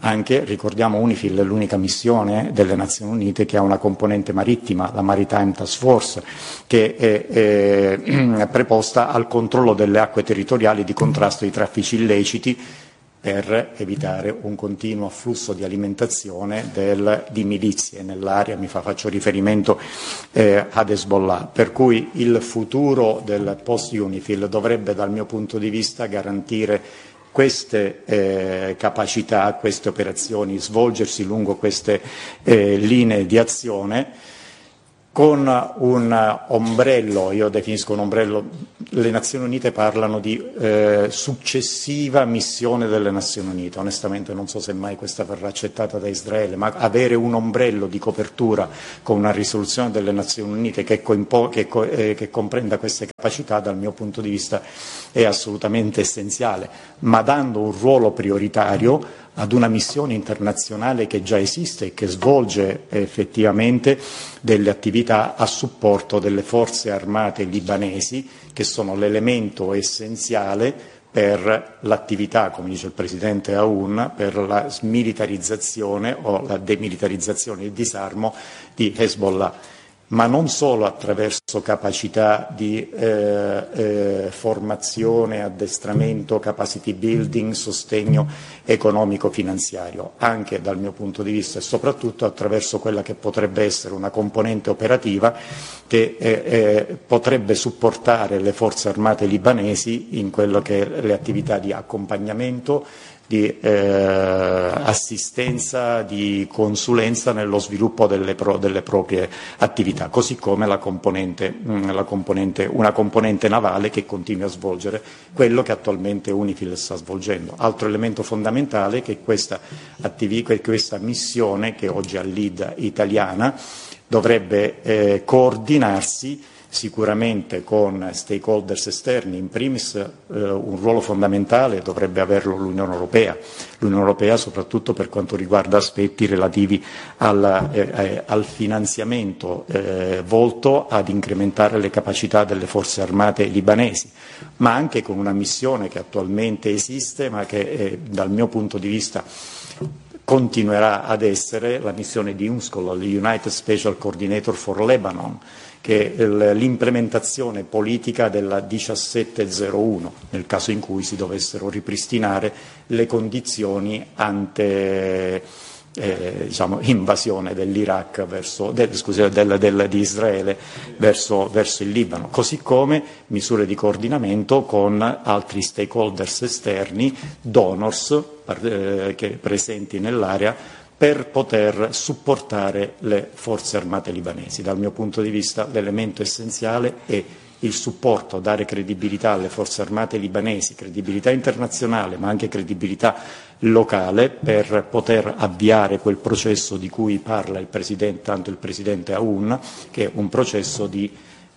Anche, ricordiamo, UNIFIL è l'unica missione delle Nazioni Unite che ha una componente marittima, la Maritime Task Force, che è preposta al controllo delle acque territoriali di contrasto ai traffici illeciti per evitare un continuo afflusso di alimentazione di milizie nell'area, faccio riferimento ad Hezbollah, per cui il futuro del post-UNIFIL dovrebbe, dal mio punto di vista, garantire queste capacità, queste operazioni, svolgersi lungo queste linee di azione con un ombrello, io definisco un ombrello, le Nazioni Unite parlano di successiva missione delle Nazioni Unite, onestamente non so se mai questa verrà accettata da Israele, ma avere un ombrello di copertura con una risoluzione delle Nazioni Unite che comprenda queste capacità, dal mio punto di vista è assolutamente essenziale, ma dando un ruolo prioritario ad una missione internazionale che già esiste e che svolge effettivamente delle attività a supporto delle forze armate libanesi, che sono l'elemento essenziale per l'attività, come dice il Presidente Aoun, per la smilitarizzazione o la demilitarizzazione e il disarmo di Hezbollah, ma non solo attraverso capacità di formazione, addestramento, capacity building, sostegno economico-finanziario, anche dal mio punto di vista e soprattutto attraverso quella che potrebbe essere una componente operativa che potrebbe supportare le forze armate libanesi in quello che le attività di accompagnamento, di assistenza, di consulenza nello sviluppo delle proprie attività, così come una componente navale che continua a svolgere quello che attualmente UNIFIL sta svolgendo. Altro elemento fondamentale è che questa missione, che oggi ha lead italiana, dovrebbe coordinarsi sicuramente con stakeholders esterni, in primis un ruolo fondamentale dovrebbe averlo l'Unione Europea soprattutto per quanto riguarda aspetti relativi al finanziamento volto ad incrementare le capacità delle forze armate libanesi, ma anche con una missione che attualmente esiste ma che dal mio punto di vista continuerà ad essere la missione di UNSCOL, United Special Coordinator for Lebanon, che è l'implementazione politica della 1701, nel caso in cui si dovessero ripristinare le condizioni ante invasione dell'Iraq di Israele verso il Libano, così come misure di coordinamento con altri stakeholders esterni, donors che presenti nell'area, per poter supportare le forze armate libanesi. Dal mio punto di vista l'elemento essenziale è il supporto, dare credibilità alle forze armate libanesi, credibilità internazionale ma anche credibilità locale per poter avviare quel processo di cui parla tanto il Presidente Aoun, che è un processo di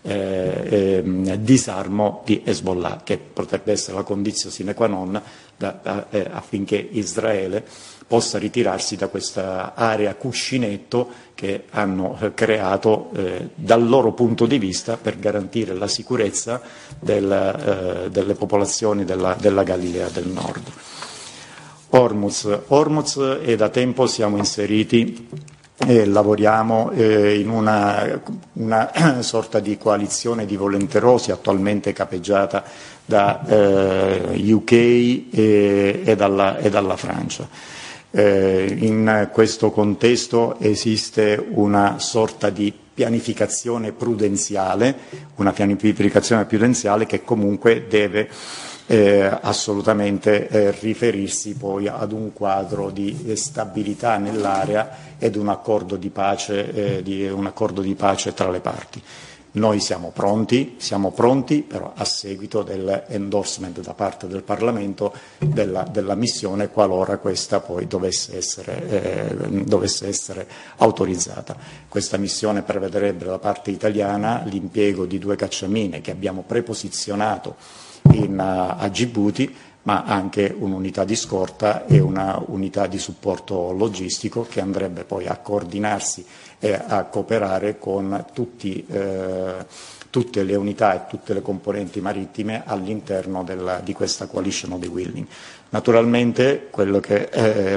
disarmo di Hezbollah, che potrebbe essere la condizione sine qua non affinché Israele possa ritirarsi da questa area cuscinetto che hanno creato dal loro punto di vista per garantire la sicurezza delle popolazioni della Galilea del Nord. Hormuz e da tempo siamo inseriti e lavoriamo in una sorta di coalizione di volenterosi attualmente capeggiata da UK e dalla Francia. In questo contesto esiste una sorta di pianificazione prudenziale, che comunque deve assolutamente riferirsi poi ad un quadro di stabilità nell'area ed un accordo di pace tra le parti. Noi siamo pronti, però a seguito dell'endorsement da parte del Parlamento della missione, qualora questa poi dovesse essere autorizzata. Questa missione prevederebbe da parte italiana l'impiego di 2 cacciamine che abbiamo preposizionato a Djibouti, ma anche un'unità di scorta e una unità di supporto logistico che andrebbe poi a coordinarsi e a cooperare con tutti tutte le unità e tutte le componenti marittime all'interno di questa coalition of the willing. Naturalmente quello che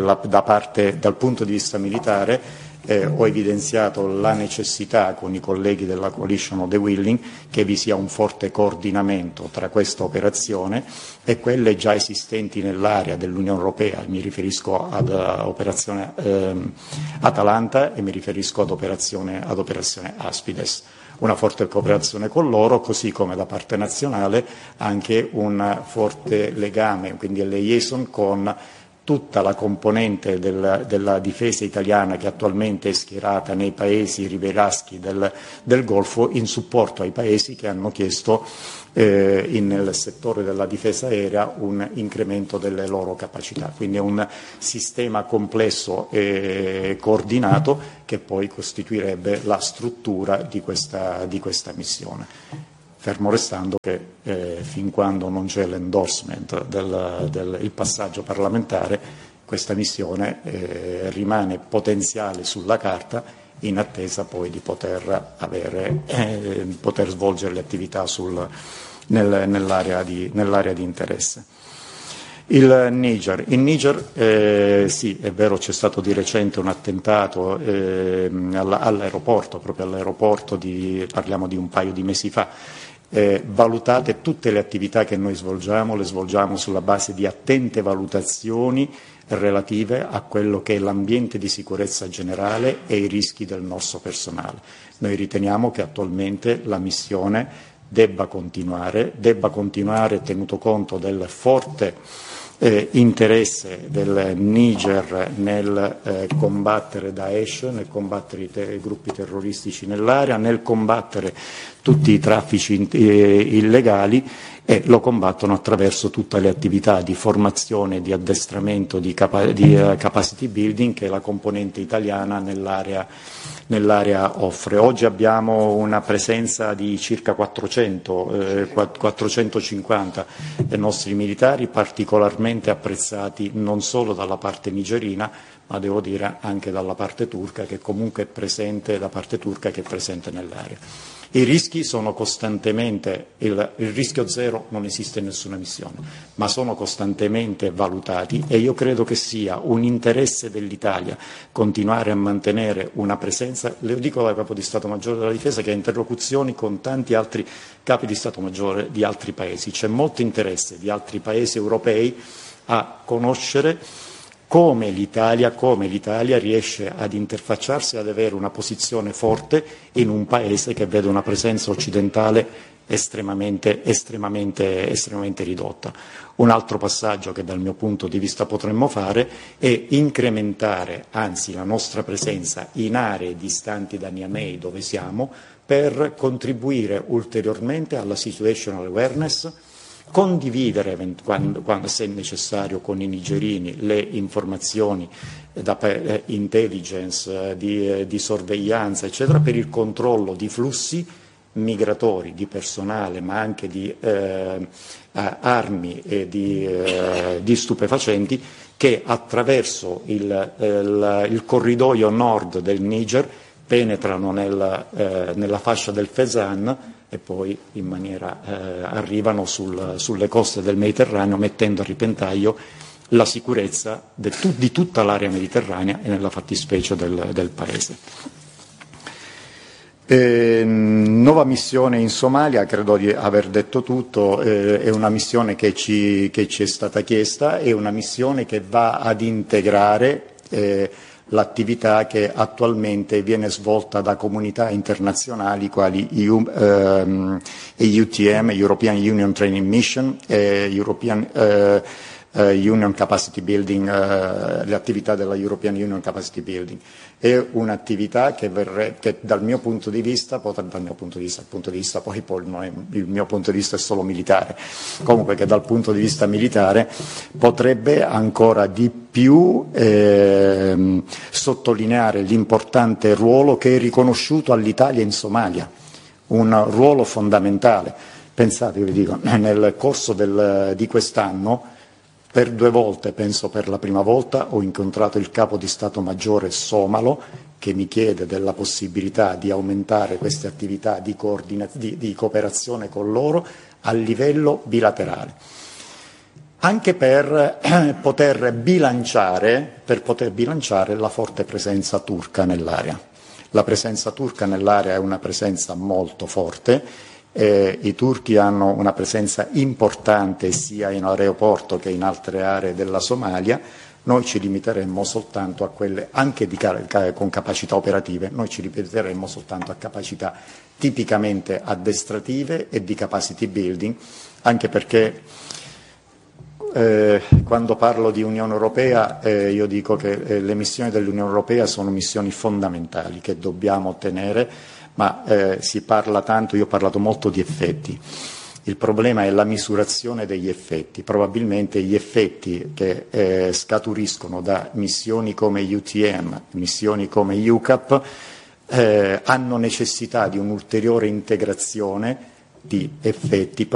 dal punto di vista militare ho evidenziato la necessità con i colleghi della coalition of the willing che vi sia un forte coordinamento tra questa operazione e quelle già esistenti nell'area dell'Unione Europea. Mi riferisco ad operazione Atalanta e mi riferisco ad operazione Aspides. Una forte cooperazione con loro, così come da parte nazionale anche un forte legame, quindi liaison con tutta la componente della difesa italiana che attualmente è schierata nei paesi rivieraschi del Golfo in supporto ai paesi che hanno chiesto nel settore della difesa aerea un incremento delle loro capacità. Quindi è un sistema complesso e coordinato che poi costituirebbe la struttura di questa missione. Fermo restando che fin quando non c'è l'endorsement il passaggio parlamentare, questa missione rimane potenziale sulla carta in attesa poi di poter svolgere le attività nell'area di interesse. Il Niger, sì, è vero, c'è stato di recente un attentato all'aeroporto, proprio all'aeroporto parliamo di un paio di mesi fa. Valutate tutte le attività che noi svolgiamo, le svolgiamo sulla base di attente valutazioni relative a quello che è l'ambiente di sicurezza generale e i rischi del nostro personale. Noi riteniamo che attualmente la missione debba continuare tenuto conto del forte interesse del Niger nel combattere Daesh, nel combattere i gruppi terroristici nell'area, nel combattere tutti i traffici illegali, e lo combattono attraverso tutte le attività di formazione, di addestramento, di capacity building che la componente italiana nell'area offre. Oggi abbiamo una presenza di circa 450 dei nostri militari, particolarmente apprezzati non solo dalla parte nigerina, ma devo dire anche dalla parte turca, che comunque è presente nell'area. I rischi sono costantemente, il rischio zero non esiste in nessuna missione, ma sono costantemente valutati e io credo che sia un interesse dell'Italia continuare a mantenere una presenza, le dico da Capo di Stato Maggiore della Difesa che ha interlocuzioni con tanti altri capi di Stato Maggiore di altri paesi, c'è molto interesse di altri paesi europei a conoscere come l'Italia riesce ad interfacciarsi, ad avere una posizione forte in un paese che vede una presenza occidentale estremamente ridotta. Un altro passaggio che dal mio punto di vista potremmo fare è incrementare, anzi, la nostra presenza in aree distanti da Niamey, dove siamo, per contribuire ulteriormente alla situational awareness, condividere quando se necessario con i nigerini le informazioni da intelligence, di sorveglianza eccetera, per il controllo di flussi migratori, di personale ma anche di armi e di stupefacenti che attraverso il corridoio nord del Niger penetrano nella fascia del Fezzan e poi arrivano sulle coste del Mediterraneo, mettendo a repentaglio la sicurezza di tutta l'area mediterranea e nella fattispecie del Paese. Nuova missione in Somalia, credo di aver detto tutto, è una missione che ci è stata chiesta, è una missione che va ad integrare l'attività che attualmente viene svolta da comunità internazionali quali EUTM, European Union Training Mission, European Union Capacity Building, le attività della European Union Capacity Building. È un'attività che dal mio punto di vista, poi il mio punto di vista è solo militare, comunque che dal punto di vista militare potrebbe ancora di più sottolineare l'importante ruolo che è riconosciuto all'Italia in Somalia, un ruolo fondamentale. Pensate, vi dico, nel corso di quest'anno, per 2 volte, penso per la prima volta, ho incontrato il capo di Stato Maggiore somalo che mi chiede della possibilità di aumentare queste attività di cooperazione con loro a livello bilaterale, anche per poter bilanciare la forte presenza turca nell'area. La presenza turca nell'area è una presenza molto forte, i turchi hanno una presenza importante sia in aeroporto che in altre aree della Somalia. Noi ci limiteremmo soltanto a quelle, anche con capacità operative, noi ci limiteremmo soltanto a capacità tipicamente addestrative e di capacity building, anche perché quando parlo di Unione Europea io dico che le missioni dell'Unione Europea sono missioni fondamentali che dobbiamo ottenere, ma si parla tanto, io ho parlato molto di effetti. Il problema è la misurazione degli effetti. Probabilmente gli effetti che scaturiscono da missioni come UTM, missioni come UCAP, hanno necessità di un'ulteriore integrazione di effetti